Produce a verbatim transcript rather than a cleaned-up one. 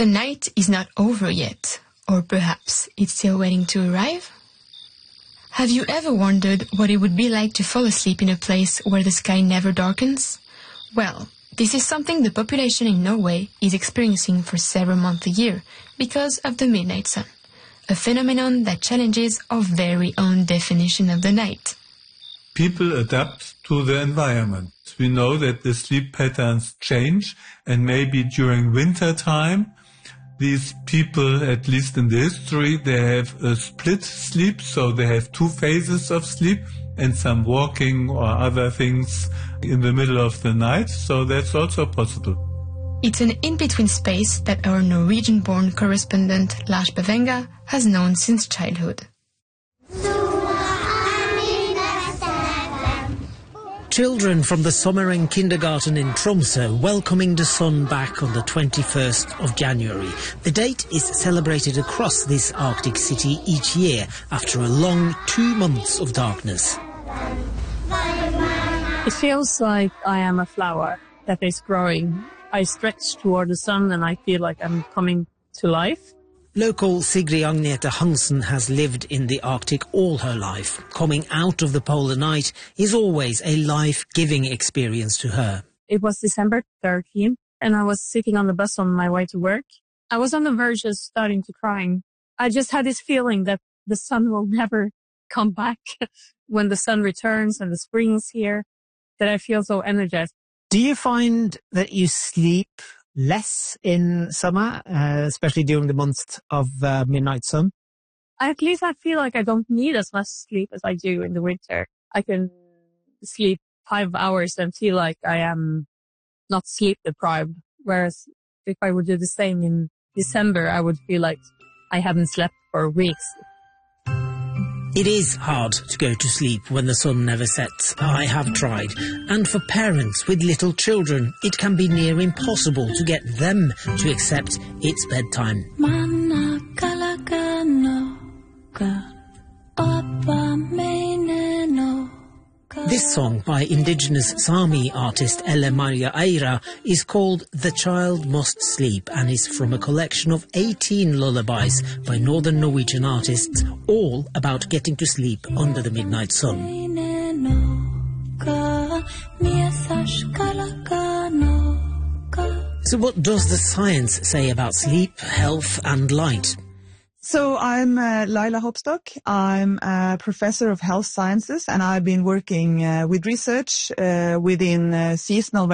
the night is not over yet, or perhaps it's still waiting to arrive? Have you ever wondered what it would be like to fall asleep in a place where the sky never darkens? Well, this is something the population in Norway is experiencing for several months a year because of the midnight sun, a phenomenon that challenges our very own definition of the night. People adapt to the environment. We know that the sleep patterns change, and maybe during winter time, these people, at least in the history, they have a split sleep, so they have two phases of sleep and some walking or other things in the middle of the night, so that's also possible. It's an in-between space that our Norwegian-born correspondent Lars Bevenga has known since childhood. Children from the Sommeren kindergarten in Tromsø welcoming the sun back on the twenty-first of January. The date is celebrated across this Arctic city each year after a long two months of darkness. It feels like I am a flower that is growing. I stretch toward the sun and I feel like I'm coming to life. Local Sigrid Agnete Hansen has lived in the Arctic all her life. Coming out of the polar night is always a life-giving experience to her. It was December thirteenth and I was sitting on the bus on my way to work. I was on the verge of starting to crying. I just had this feeling that the sun will never come back when the sun returns and the spring's here, that I feel so energized. Do you find that you sleep less in summer, uh, especially during the months of uh, midnight sun? At least I feel like I don't need as much sleep as I do in the winter. I can sleep five hours and feel like I am not sleep deprived. Whereas if I would do the same in December, I would feel like I haven't slept for weeks. It is hard to go to sleep when the sun never sets. I have tried. And for parents with little children, it can be near impossible to get them to accept it's bedtime. This song by indigenous Sami artist Elle Maria Eira is called The Child Must Sleep and is from a collection of eighteen lullabies by northern Norwegian artists, all about getting to sleep under the midnight sun. So what does the science say about sleep, health and light? So I'm uh, Laila Hopstock. I'm a professor of health sciences and I've been working uh, with research uh, within uh, seasonal